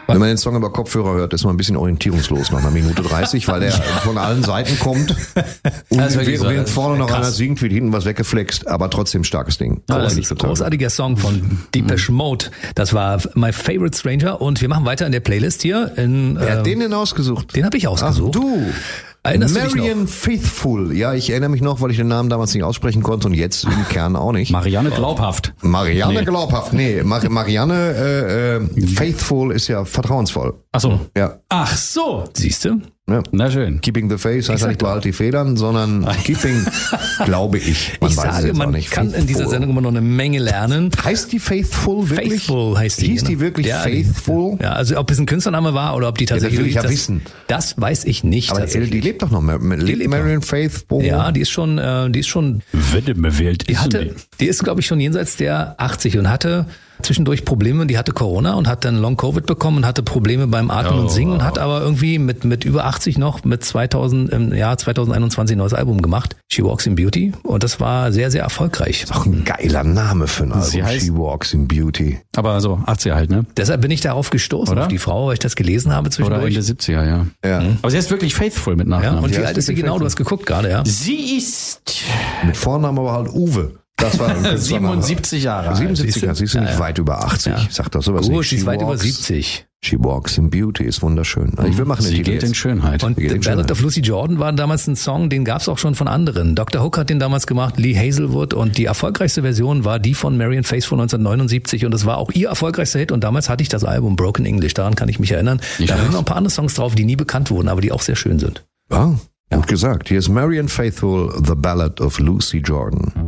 Wenn man den Song über Kopfhörer hört, ist man ein bisschen orientierungslos nach einer Minute 30, weil der von allen Seiten kommt. Und während vorne noch einer singt, wird hinten was weggeflext, aber trotzdem starkes Ding. Großartiger Song von Depeche Mode. Das war My Favorite Stranger und wir machen weiter in der Playlist hier. Wer hat den denn ausgesucht? Den habe ich ausgesucht. Ach, du! Marianne Faithfull. Ja, ich erinnere mich noch, weil ich den Namen damals nicht aussprechen konnte und jetzt im Kern auch nicht. Marianne Glaubhaft. Marianne Glaubhaft. Nee, Marianne Faithfull ist ja vertrauensvoll. Ach so. Ja. Ach so. Siehst du? Ja. Na schön. Keeping the Face heißt ja nicht behalt die Federn, sondern Keeping, glaube ich. Ich sage, man kann in dieser Sendung immer noch eine Menge lernen. Heißt die Faithful wirklich? Faithful heißt die. Hieß die wirklich Faithful? Ja, also ob es ein Künstlername war oder ob die tatsächlich... Ja, wissen. Das weiß ich nicht. Aber die lebt doch noch. Lebt Marianne Faithfull? Ja, die ist schon... Die ist, glaube ich, schon jenseits der 80 und hatte zwischendurch Probleme. Die hatte Corona und hat dann Long-Covid bekommen und hatte Probleme beim Atmen und Singen und hat aber irgendwie mit über 80 noch im Jahr 2021 ein neues Album gemacht. She Walks in Beauty. Und das war sehr, sehr erfolgreich. Ist auch ein geiler Name für ein Album. She Walks in Beauty. Aber so 80er halt, ne? Deshalb bin ich darauf gestoßen, auf die Frau, weil ich das gelesen habe zwischendurch. Oder Ende 70er, ja. Aber sie ist wirklich Faithful mit Nachnamen. Ja, und wie alt ist sie genau? Du hast geguckt gerade, ja? Sie ist... Mit Vornamen aber halt Uwe. Das war 77 Jahre alt. 77er, sie ist nicht weit über 80. Ja. Sagt doch sowas nicht. Sie ist weit über 70. She Walks in Beauty ist wunderschön. Ich will machen sie geht in Schönheit. Und The Ballad of Lucy Jordan war damals ein Song, den gab es auch schon von anderen. Dr. Hook hat den damals gemacht, Lee Hazelwood, und die erfolgreichste Version war die von Marianne Faithfull 1979 und das war auch ihr erfolgreichster Hit und damals hatte ich das Album Broken English, daran kann ich mich erinnern. Da waren noch ein paar andere Songs drauf, die nie bekannt wurden, aber die auch sehr schön sind. Ja, gut gesagt. Hier ist Marianne Faithfull, The Ballad of Lucy Jordan.